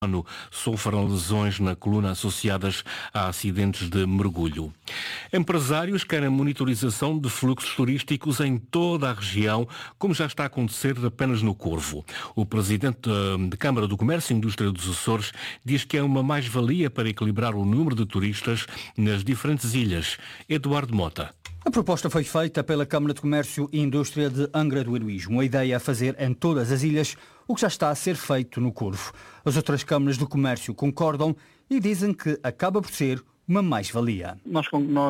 ano sofrem lesões na coluna associadas a acidentes de mergulho. Empresários querem monitorização de fluxos turísticos em toda a região, como já está a acontecer apenas no Corvo. O presidente da Câmara do Comércio e Indústria dos Açores diz que é uma mais-valia para equilibrar o número de turistas nas diferentes ilhas. Eduardo Mota. A proposta foi feita pela Câmara de Comércio e Indústria de Angra do Heroísmo. A ideia é fazer em todas as ilhas o que já está a ser feito no Corvo. As outras câmaras de comércio concordam e dizem que acaba por ser uma mais-valia. Nós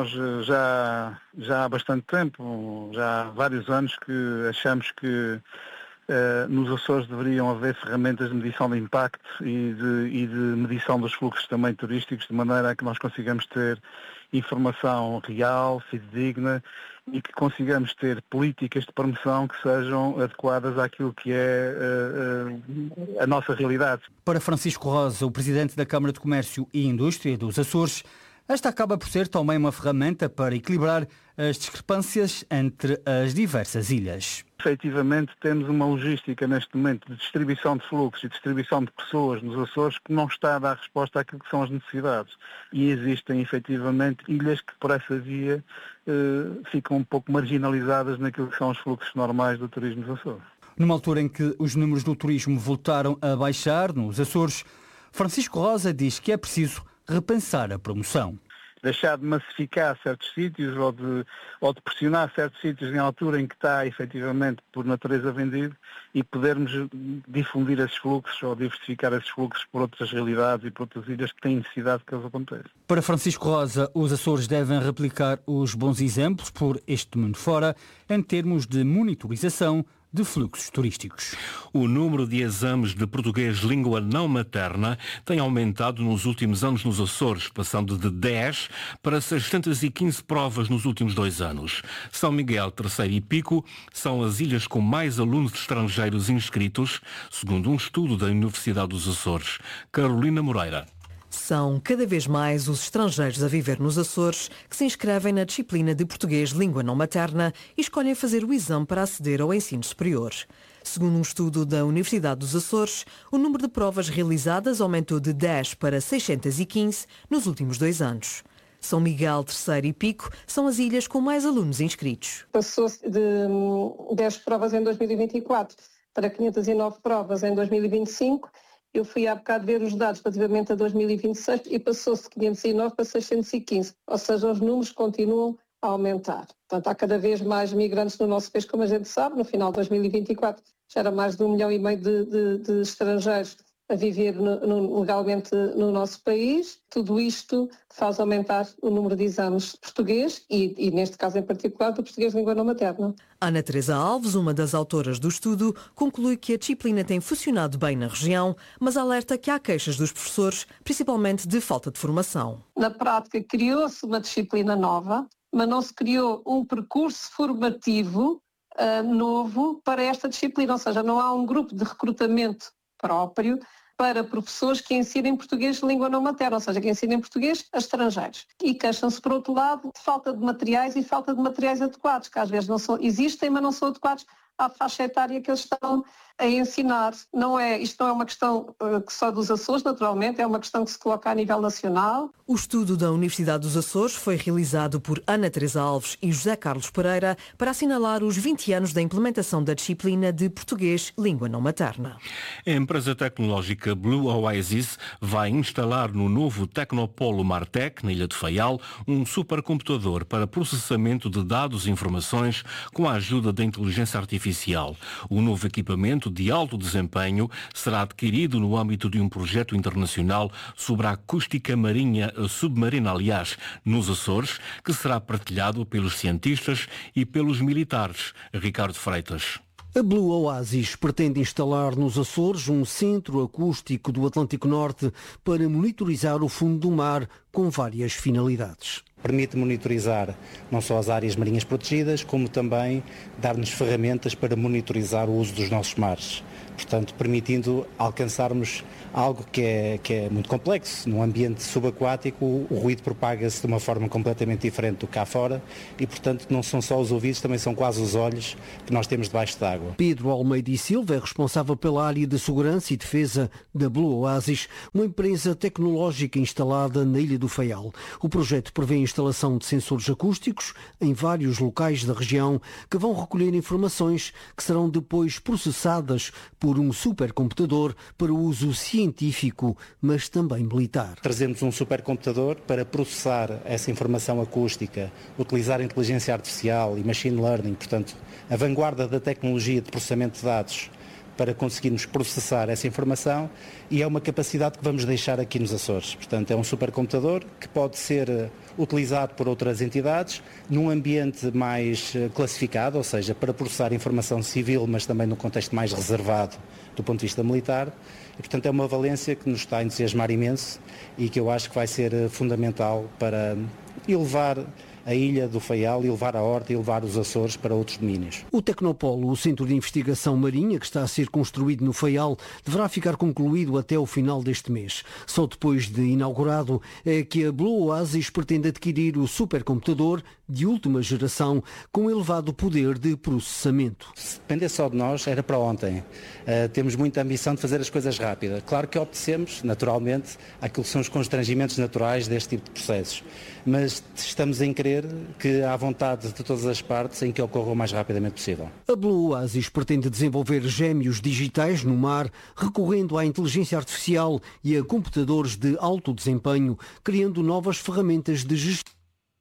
já há bastante tempo, já há vários anos que achamos que nos Açores deveriam haver ferramentas de medição de impacto e de medição dos fluxos também turísticos, de maneira a que nós consigamos ter informação real, fidedigna e que consigamos ter políticas de promoção que sejam adequadas àquilo que é a nossa realidade. Para Francisco Rosa, o presidente da Câmara de Comércio e Indústria dos Açores, esta acaba por ser também uma ferramenta para equilibrar as discrepâncias entre as diversas ilhas. Efetivamente temos uma logística neste momento de distribuição de fluxos e distribuição de pessoas nos Açores que não está a dar resposta àquilo que são as necessidades. E existem efetivamente ilhas que por essa via ficam um pouco marginalizadas naquilo que são os fluxos normais do turismo nos Açores. Numa altura em que os números do turismo voltaram a baixar nos Açores, Francisco Rosa diz que é preciso repensar a promoção. Deixar de massificar certos sítios ou de pressionar certos sítios em altura em que está efetivamente por natureza vendido e podermos difundir esses fluxos ou diversificar esses fluxos por outras realidades e por outras ilhas que têm necessidade que eles aconteçam. Para Francisco Rosa, os Açores devem replicar os bons exemplos por este mundo fora em termos de monitorização de fluxos turísticos. O número de exames de português língua não materna tem aumentado nos últimos anos nos Açores, passando de 10 para 615 provas nos últimos 2 anos. São Miguel, Terceiro e Pico são as ilhas com mais alunos estrangeiros inscritos, segundo um estudo da Universidade dos Açores. Carolina Moreira. São cada vez mais os estrangeiros a viver nos Açores que se inscrevem na disciplina de português língua não materna e escolhem fazer o exame para aceder ao ensino superior. Segundo um estudo da Universidade dos Açores, o número de provas realizadas aumentou de 10 para 615 nos últimos 2 anos. São Miguel, Terceiro e Pico são as ilhas com mais alunos inscritos. Passou-se de 10 provas em 2024 para 509 provas em 2025. Eu fui há bocado ver os dados relativamente a 2026 e passou-se de 509 para 615, ou seja, os números continuam a aumentar. Portanto, há cada vez mais migrantes no nosso país, como a gente sabe. No final de 2024 já era mais de 1,5 milhão de estrangeiros a viver legalmente no nosso país. Tudo isto faz aumentar o número de exames de português e neste caso em particular, do português língua não materna. Ana Teresa Alves, uma das autoras do estudo, conclui que a disciplina tem funcionado bem na região, mas alerta que há queixas dos professores, principalmente de falta de formação. Na prática, criou-se uma disciplina nova, mas não se criou um percurso formativo novo para esta disciplina, ou seja, não há um grupo de recrutamento próprio para professores que ensinem português de língua não materna, ou seja, que ensinem português a estrangeiros. E queixam-se, por outro lado, de falta de materiais e falta de materiais adequados, que às vezes existem, mas não são adequados à faixa etária que eles estão a ensinar. Isto não é uma questão que só dos Açores, naturalmente, é uma questão que se coloca a nível nacional. O estudo da Universidade dos Açores foi realizado por Ana Teresa Alves e José Carlos Pereira para assinalar os 20 anos da implementação da disciplina de português língua não materna. A empresa tecnológica Blue Oasis vai instalar no novo Tecnopolo Martec, na Ilha de Faial, um supercomputador para processamento de dados e informações com a ajuda da inteligência artificial. O novo equipamento de alto desempenho será adquirido no âmbito de um projeto internacional sobre a acústica submarina, nos Açores, que será partilhado pelos cientistas e pelos militares. Ricardo Freitas. A Blue Oasis pretende instalar nos Açores um centro acústico do Atlântico Norte para monitorizar o fundo do mar com várias finalidades. Permite monitorizar não só as áreas marinhas protegidas, como também dar-nos ferramentas para monitorizar o uso dos nossos mares. Portanto, permitindo alcançarmos algo que é muito complexo. Num ambiente subaquático, o ruído propaga-se de uma forma completamente diferente do que cá fora e, portanto, não são só os ouvidos, também são quase os olhos que nós temos debaixo d'água. Pedro Almeida e Silva é responsável pela área de segurança e defesa da Blue Oasis, uma empresa tecnológica instalada na Ilha do Faial. O projeto prevê a instalação de sensores acústicos em vários locais da região que vão recolher informações que serão depois processadas por um supercomputador para uso científico, mas também militar. Trazemos um supercomputador para processar essa informação acústica, utilizar a inteligência artificial e machine learning, portanto, a vanguarda da tecnologia de processamento de dados para conseguirmos processar essa informação, e é uma capacidade que vamos deixar aqui nos Açores. Portanto, é um supercomputador que pode ser utilizado por outras entidades num ambiente mais classificado, ou seja, para processar informação civil, mas também num contexto mais reservado do ponto de vista militar. E, portanto, é uma valência que nos está a entusiasmar imenso e que eu acho que vai ser fundamental para elevar a Ilha do Faial e levar a Horta e levar os Açores para outros domínios. O Tecnopolo, o Centro de Investigação Marinha, que está a ser construído no Faial, deverá ficar concluído até o final deste mês. Só depois de inaugurado é que a Blue Oasis pretende adquirir o supercomputador de última geração com elevado poder de processamento. Se depender só de nós, era para ontem. Temos muita ambição de fazer as coisas rápidas. Claro que obedecemos, naturalmente, àquilo que são os constrangimentos naturais deste tipo de processos. Mas estamos em querer que há vontade de todas as partes em que ocorra o mais rapidamente possível. A Blue Oasis pretende desenvolver gêmeos digitais no mar, recorrendo à inteligência artificial e a computadores de alto desempenho, criando novas ferramentas de gestão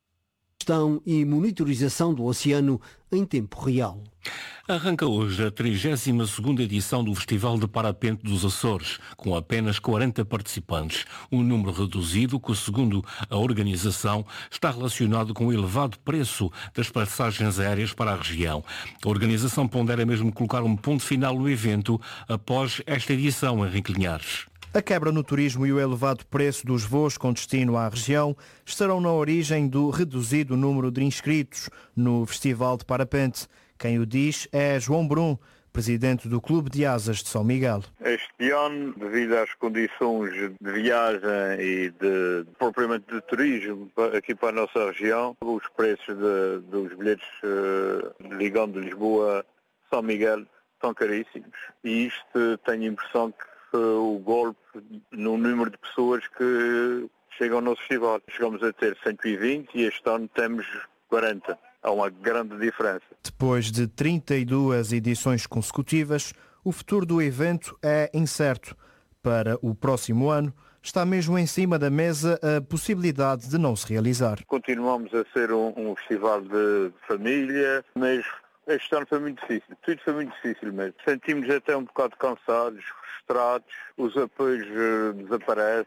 e monitorização do oceano em tempo real. Arranca hoje a 32ª edição do Festival de Parapente dos Açores, com apenas 40 participantes. Um número reduzido que, segundo a organização, está relacionado com o elevado preço das passagens aéreas para a região. A organização pondera mesmo colocar um ponto final no evento após esta edição, Henrique Linhares. A quebra no turismo e o elevado preço dos voos com destino à região estarão na origem do reduzido número de inscritos no Festival de Parapente. Quem o diz é João Brum, presidente do Clube de Asas de São Miguel. Este ano, devido às condições de viagem e propriamente de turismo aqui para a nossa região, os preços dos bilhetes ligando de Lisboa a São Miguel são caríssimos. E isto tenho a impressão que o golpe no número de pessoas que chegam ao nosso festival. Chegamos a ter 120 e este ano temos 40. Há uma grande diferença. Depois de 32 edições consecutivas, o futuro do evento é incerto. Para o próximo ano, está mesmo em cima da mesa a possibilidade de não se realizar. Continuamos a ser um festival de família, mas este ano foi muito difícil. Tudo foi muito difícil mesmo. Sentimos até um bocado cansados, frustrados, os apoios desaparecem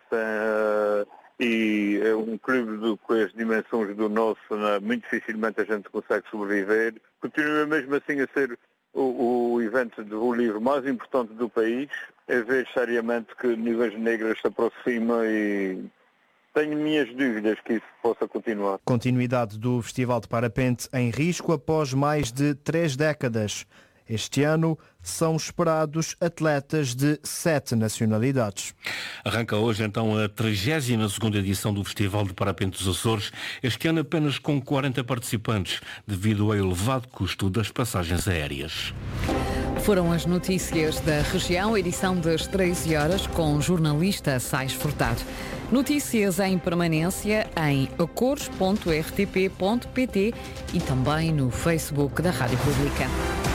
e é um clube com as dimensões do nosso, muito dificilmente a gente consegue sobreviver. Continua mesmo assim a ser o evento de voo livre mais importante do país. Eu vejo seriamente que Nuvens Negras se aproxima e tenho minhas dúvidas que isso possa continuar. Continuidade do Festival de Parapente em risco após mais de 3 décadas. Este ano são esperados atletas de 7 nacionalidades. Arranca hoje então a 32ª edição do Festival de Parapente dos Açores, este ano apenas com 40 participantes, devido ao elevado custo das passagens aéreas. Foram as notícias da região, edição das 13 horas, com o jornalista Sais Furtado. Notícias em permanência em acores.rtp.pt e também no Facebook da Rádio Pública.